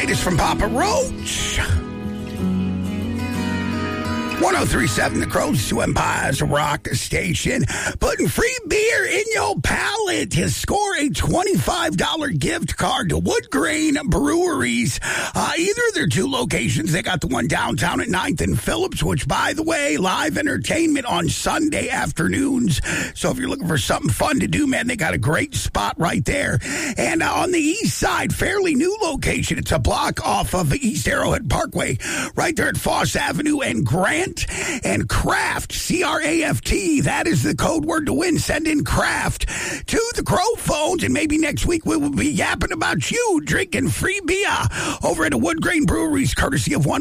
latest from Papa Roach. 1037 The Crows, Two Empires Rock Station. Putting free beer in your palate to score a $25 gift card to Wood Grain Breweries. Either of their two locations. They got the one downtown at 9th and Phillips, which, by the way, live entertainment on Sunday afternoons. So if you're looking for something fun to do, man, they got a great spot right there. And on the east side, fairly new location. It's a block off of East Arrowhead Parkway, right there at Foss Avenue and Grant. And Craft, C-R-A-F-T, that is the code word to win. Send in Craft to the Crow phones, and maybe next week we will be yapping about you drinking free beer over at the Wood Grain Breweries, courtesy of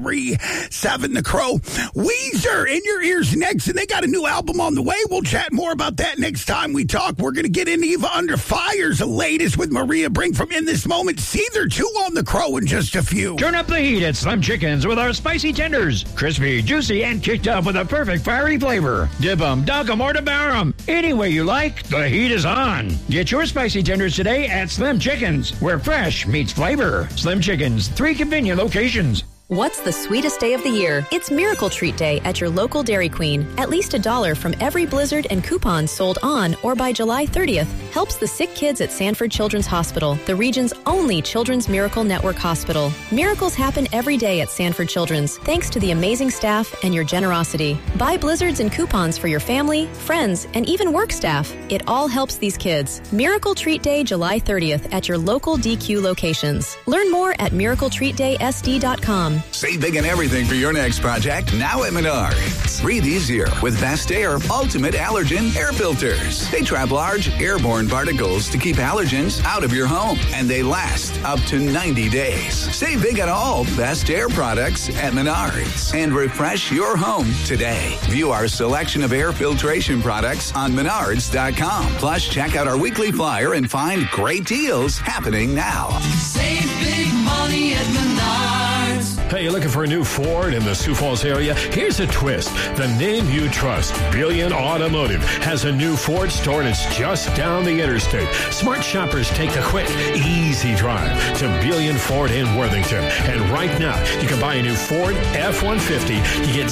1037 The Crow. Weezer in your ears next, and they got a new album on the way. We'll chat more about that next time we talk. We're going to get into Eva Under Fire's latest with Maria Brink from In This Moment. Seether 2 on The Crow in just a few. Turn up the heat at Slim Chickens with our spicy tenders. Crispy, juicy, and kicked up with a perfect fiery flavor. Dip 'em, dunk 'em, or devour 'em. Any way you like, the heat is on. Get your spicy tenders today at Slim Chickens, where fresh meets flavor. Slim Chickens, 3 convenient locations. What's the sweetest day of the year? It's Miracle Treat Day at your local Dairy Queen. At least $1 from every Blizzard and coupons sold on or by July 30th helps the sick kids at Sanford Children's Hospital, the region's only Children's Miracle Network hospital. Miracles happen every day at Sanford Children's, thanks to the amazing staff and your generosity. Buy Blizzards and coupons for your family, friends, and even work staff. It all helps these kids. Miracle Treat Day, July 30th at your local DQ locations. Learn more at miracletreatdaysd.com. Save big on everything for your next project now at Menards. Breathe easier with Best Air Ultimate Allergen Air Filters. They trap large airborne particles to keep allergens out of your home, and they last up to 90 days. Save big on all Best Air products at Menards and refresh your home today. View our selection of air filtration products on Menards.com. Plus, check out our weekly flyer and find great deals happening now. Save big money at Menards. Hey, you looking for a new Ford in the Sioux Falls area? Here's a twist. The name you trust, Billion Automotive, has a new Ford store, and it's just down the interstate. Smart shoppers take the quick, easy drive to Billion Ford in Worthington. And right now, you can buy a new Ford F-150. You get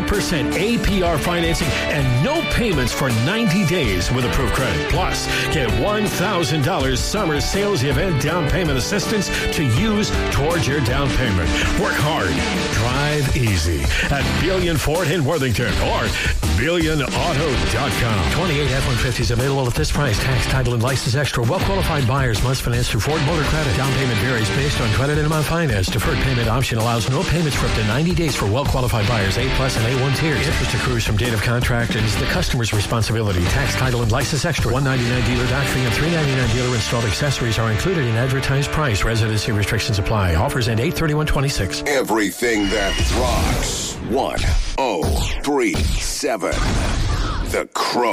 0% APR financing and no payments for 90 days with approved credit. Plus, get $1,000 summer sales event down payment assistance to use towards your down payment. Work hard, drive easy at Billion Ford in Worthington or BillionAuto.com. 28 F-150s available at this price. Tax, title, and license extra. Well-qualified buyers must finance through Ford Motor Credit. Down payment varies based on credit and amount financed. Deferred payment option allows no payments for up to 90 days for well-qualified buyers, A+ and A1 tiers. Interest accrues from date of contract and is the customer's responsibility. Tax, title, and license extra. $199 dealer dock fee and $399 dealer installed accessories are included in advertised price. Residency restrictions apply. Offers end 8/31/26. Everything that rocks. 1037 The Crow.